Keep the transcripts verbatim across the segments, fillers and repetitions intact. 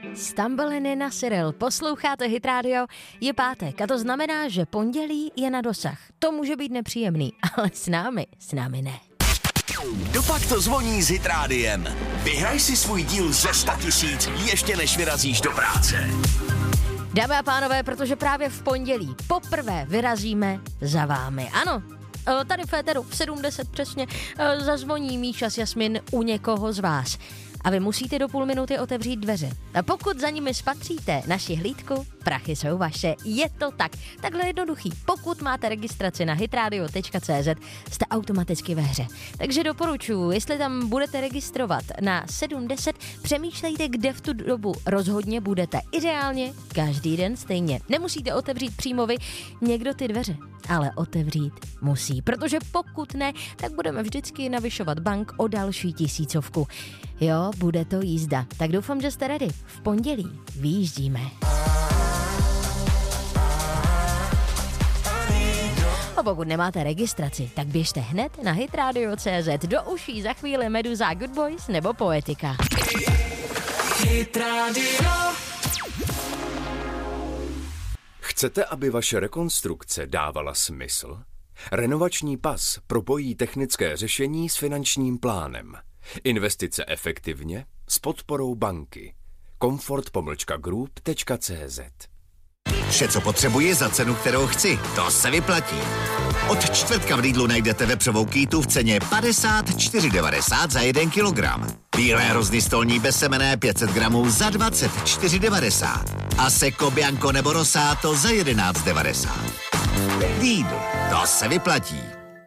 Stumblin' na Cyril, posloucháte Hit Radio, je pátek a to znamená, že pondělí je na dosah. To může být nepříjemný, ale s námi, s námi ne. Dopak to zvoní s Hit Rádiem. Vyhraj si svůj díl ze sta tisíc ještě než vyrazíš do práce. Dámy a pánové, protože právě v pondělí poprvé vyrazíme za vámi. Ano, tady v éteru v sedm deset přesně zazvoní Míša s Jasmin u někoho z vás. A vy musíte do půl minuty otevřít dveře. A pokud za nimi spatříte naši hlídku, prachy jsou vaše. Je to tak. Takhle jednoduchý. Pokud máte registraci na hitradio tečka cé zet, jste automaticky ve hře. Takže doporučuji, jestli tam budete registrovat na sedm deset, přemýšlejte, kde v tu dobu rozhodně budete. Ideálně každý den stejně. Nemusíte otevřít přímo vy, někdo ty dveře, ale otevřít musí. Protože pokud ne, tak budeme vždycky navyšovat bank o další tisícovku. Jo, bude to jízda. Tak doufám, že jste ready. V pondělí vyjíždíme. A pokud nemáte registraci, tak běžte hned na hitradio tečka cé zet. Do uší za chvíli Meduza, Good Boys nebo Poetika. Hit Radio. Chcete, aby vaše rekonstrukce dávala smysl? Renovační pas propojí technické řešení s finančním plánem. Investice efektivně s podporou banky. Comfort pomlčka group tečka cé zet. Vše, co potřebuji za cenu, kterou chci. To se vyplatí. Od čtvrtka v Lidlu najdete vepřovou kýtu v ceně padesát čtyři devadesát za jeden kilogram. Bílé hrozny stolní bezsemenné pět set gramů za dvacet čtyři devadesát. A Seco Bianco nebo Rosato za jedenáct devadesát. Lidl, to se vyplatí.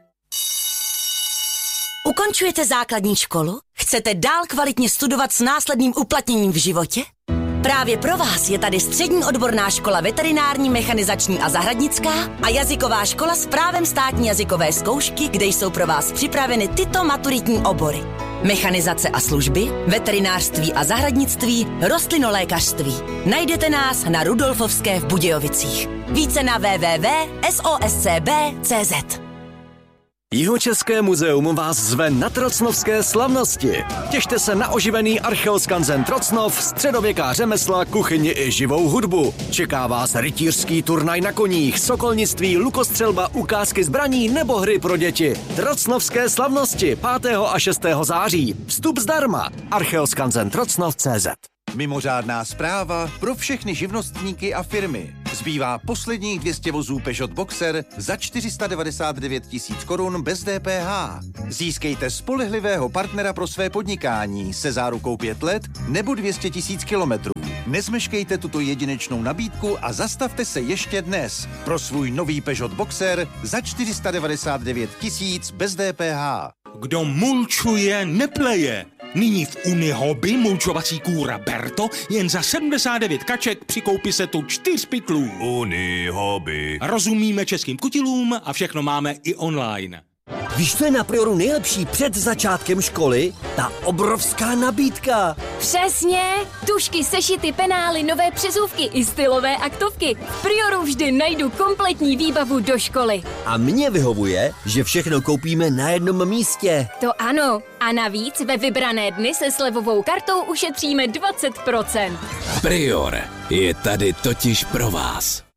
Ukončujete základní školu? Chcete dál kvalitně studovat s následným uplatněním v životě? Právě pro vás je tady střední odborná škola veterinární, mechanizační a zahradnická a jazyková škola s právem státní jazykové zkoušky, kde jsou pro vás připraveny tyto maturitní obory. Mechanizace a služby, veterinářství a zahradnictví, rostlinolékařství. Najdete nás na Rudolfovské v Budějovicích. Více na w w w tečka s o s c b tečka c z. Jihočeské muzeum vás zve na trocnovské slavnosti. Těšte se na oživený archeoskanzen Trocnov, středověká řemesla, kuchyni i živou hudbu. Čeká vás rytířský turnaj na koních, sokolnictví, lukostřelba, ukázky zbraní nebo hry pro děti. Trocnovské slavnosti pátého a šestého září. Vstup zdarma. archeoskanzen trocnov tečka cé zet. Mimořádná zpráva pro všechny živnostníky a firmy. Zbývá posledních dvě stě vozů Peugeot Boxer za čtyři sta devadesát devět tisíc korun bez D P H. Získejte spolehlivého partnera pro své podnikání se zárukou pět let nebo dvě stě tisíc kilometrů. Nezmeškejte tuto jedinečnou nabídku a zastavte se ještě dnes pro svůj nový Peugeot Boxer za čtyři sta devadesát devět tisíc bez D P H. Kdo mulčuje, nepleje. Nyní v Unihobby mulčovací kůra Berto jen za sedmdesát devět kaček při koupi setu čtyř pytlů. Unihobby. Rozumíme českým kutilům a všechno máme i online. Víš, co je na Prioru nejlepší před začátkem školy? Ta obrovská nabídka. Přesně! Tušky, sešity, penály, nové přezůvky i stylové aktovky. V Prioru vždy najdu kompletní výbavu do školy. A mně vyhovuje, že všechno koupíme na jednom místě. To ano. A navíc ve vybrané dny se slevovou kartou ušetříme dvacet procent. Prior je tady totiž pro vás.